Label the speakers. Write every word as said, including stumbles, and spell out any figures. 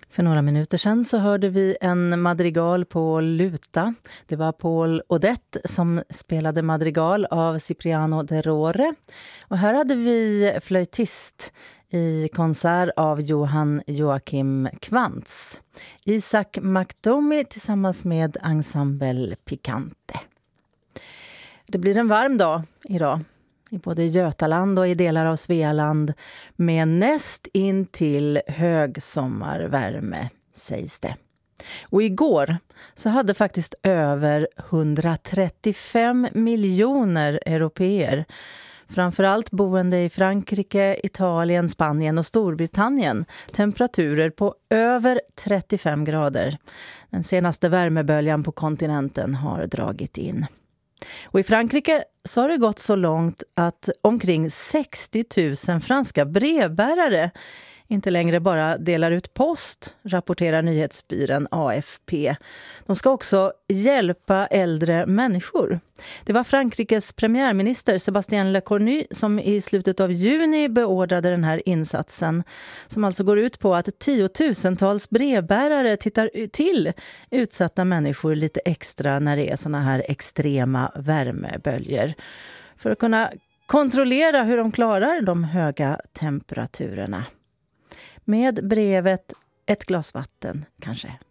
Speaker 1: För några minuter sedan så hörde vi en madrigal på luta. Det var Paul Odette som spelade madrigal av Cipriano de Rore. Och här hade vi flöjtist i konsert av Johann Joachim Quantz. Isaac McDomi tillsammans med Ensemble Picante. Det blir en varm dag idag. I både Götaland och i delar av Svealand med näst in till högsommarvärme, sägs det. Och igår så hade faktiskt över hundratrettiofem miljoner europeer, framförallt boende i Frankrike, Italien, Spanien och Storbritannien, temperaturer på över trettiofem grader. Den senaste värmeböljan på kontinenten har dragit in. Och i Frankrike så har det gått så långt att omkring sextio tusen franska brevbärare inte längre bara delar ut post, rapporterar nyhetsbyrån A F P. De ska också hjälpa äldre människor. Det var Frankrikes premiärminister Sébastien Lecornu som i slutet av juni beordrade den här insatsen, som alltså går ut på att tiotusentals brevbärare tittar till utsatta människor lite extra när det är såna här extrema värmeböljor, för att kunna kontrollera hur de klarar de höga temperaturerna. Med brevet ett glas vatten kanske.